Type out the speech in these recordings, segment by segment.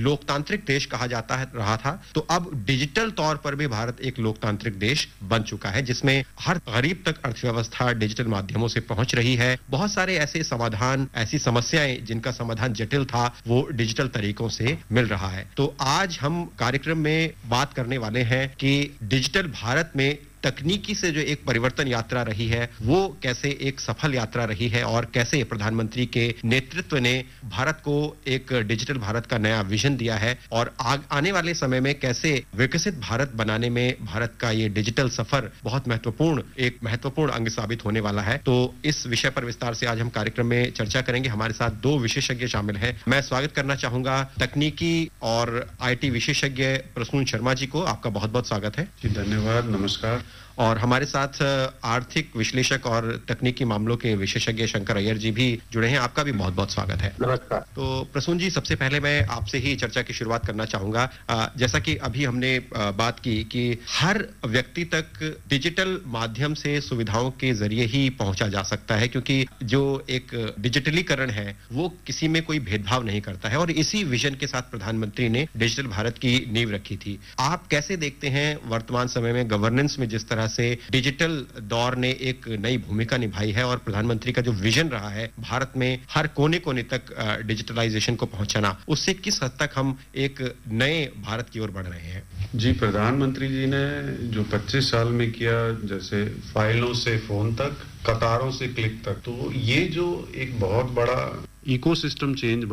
लोकतांत्रिक देश कहा जाता है रहा था, तो अब डिजिटल तौर पर भी भारत एक लोकतांत्रिक देश बन चुका है, जिसमें हर गरीब तक अर्थव्यवस्था डिजिटल माध्यमों से पहुंच रही है। बहुत सारे ऐसे समाधान, ऐसी समस्याएं जिनका समाधान जटिल था, वो डिजिटल तरीकों से मिल रहा है। तो आज हम कार्यक्रम में बात करने वाले हैं कि डिजिटल भारत में तकनीकी से जो एक परिवर्तन यात्रा रही है, वो कैसे एक सफल यात्रा रही है और कैसे प्रधानमंत्री के नेतृत्व ने भारत को एक डिजिटल भारत का नया विजन दिया है और आने वाले समय में कैसे विकसित भारत बनाने में भारत का ये डिजिटल सफर बहुत महत्वपूर्ण अंग साबित होने वाला है। तो इस विषय पर विस्तार से आज हम कार्यक्रम में चर्चा करेंगे। हमारे साथ दो विशेषज्ञ शामिल हैं। मैं स्वागत करना चाहूंगा तकनीकी और IT विशेषज्ञ प्रसून शर्मा जी को। आपका बहुत बहुत स्वागत है। जी धन्यवाद, नमस्कार। और हमारे साथ आर्थिक विश्लेषक और तकनीकी मामलों के विशेषज्ञ शंकर अय्यर जी भी जुड़े हैं। आपका भी बहुत बहुत स्वागत है। नमस्कार। तो प्रसून जी, सबसे पहले मैं आपसे ही चर्चा की शुरुआत करना चाहूंगा। जैसा कि अभी हमने बात की कि हर व्यक्ति तक डिजिटल माध्यम से सुविधाओं के जरिए ही पहुंचा जा सकता है, क्योंकि जो एक डिजिटलीकरण है वो किसी में कोई भेदभाव नहीं करता है, और इसी विजन के साथ प्रधानमंत्री ने डिजिटल भारत की नींव रखी थी। आप कैसे देखते हैं वर्तमान समय में गवर्नेंस में जिस तरह से डिजिटल दौर ने एक नई भूमिका निभाई है और प्रधानमंत्री का जो विजन रहा है भारत में हर कोने कोने तक डिजिटलाइजेशन को पहुंचाना, उससे किस हद तक हम एक नए भारत की ओर बढ़ रहे हैं? जी, प्रधानमंत्री जी ने जो 25 साल में किया, जैसे फाइलों से फोन तक, कतारों से क्लिक तक, तो ये जो एक बहुत बड़ा इकोसिस्टम चेंज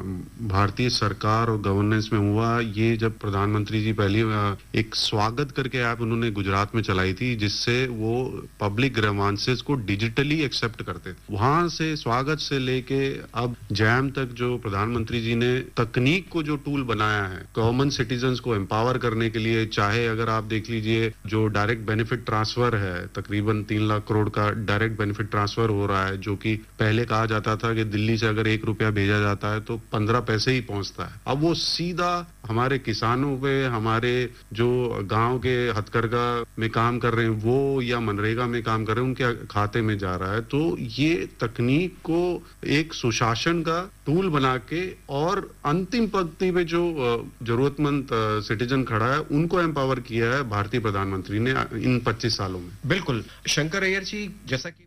भारतीय सरकार और गवर्नेंस में हुआ, ये जब प्रधानमंत्री जी पहली एक स्वागत करके ऐप उन्होंने गुजरात में चलाई थी, जिससे वो पब्लिक ग्रीवांसेस को डिजिटली एक्सेप्ट करते थे। वहां से स्वागत से लेके अब जैम तक जो प्रधानमंत्री जी ने तकनीक को जो टूल बनाया है कॉमन सिटीजन्स को एम्पावर करने के लिए, चाहे अगर आप देख लीजिए जो डायरेक्ट बेनिफिट ट्रांसफर है, तकरीबन 3 लाख करोड़ का डायरेक्ट बेनिफिट ट्रांसफर हो रहा है, जो कि पहले कहा जाता था कि दिल्ली से अगर 1 रुपया भेजा जाता है तो 15 पैसे ही पहुंचता है। अब वो सीधा हमारे किसानों पे, हमारे जो गांव के हथकरघा में काम कर रहे हैं वो या मनरेगा में काम कर रहे हैं, उनके खाते में जा रहा है। तो ये तकनीक को एक सुशासन का टूल बना के और अंतिम पंक्ति में जो जरूरतमंद सिटीजन खड़ा है उनको एम्पावर किया है भारतीय प्रधानमंत्री ने इन 25 सालों में। बिल्कुल। शंकर अय्यर जी, जैसा कि